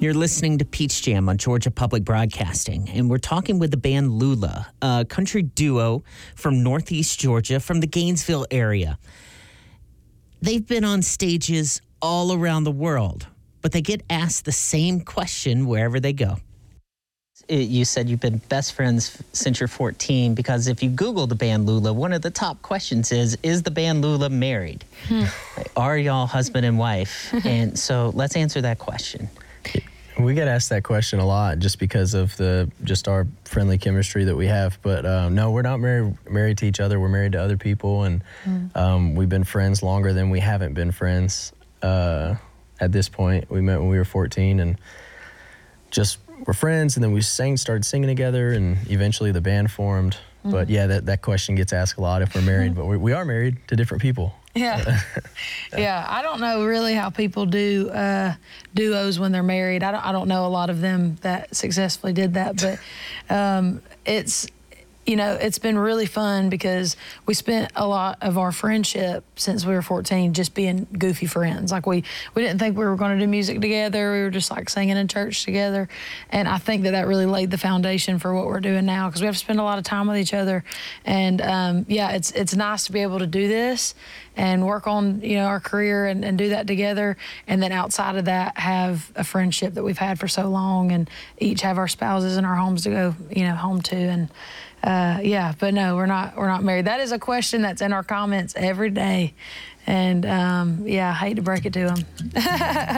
You're listening to Peach Jam on Georgia Public Broadcasting, and we're talking with the band Lula, a country duo from Northeast Georgia, from the Gainesville area. They've been on stages all around the world, but they get asked the same question wherever they go. You said you've been best friends since you're 14, because if you Google the band Lula, one of the top questions is the band Lula married? Are y'all husband and wife? And so let's answer that question. We get asked that question a lot just because of just our friendly chemistry that we have. But no, we're not married to each other. We're married to other people, and we've been friends longer than we haven't been friends at this point. We met when we were 14 and just were friends, and then we started singing together, and eventually the band formed. But yeah, that question gets asked a lot if we're married, but we are married to different people. Yeah. Yeah, I don't know really how people do duos when they're married. I don't know a lot of them that successfully did that, but it's been really fun because we spent a lot of our friendship since we were 14 just being goofy friends. Like we didn't think we were going to do music together. We were just like singing in church together. And I think that really laid the foundation for what we're doing now, because we have to spend a lot of time with each other. And it's nice to be able to do this and work on, our career and do that together. And then outside of that, have a friendship that we've had for so long, and each have our spouses and our homes to go, home to. And but no, we're not married. That is a question that's in our comments every day. And I hate to break it to them.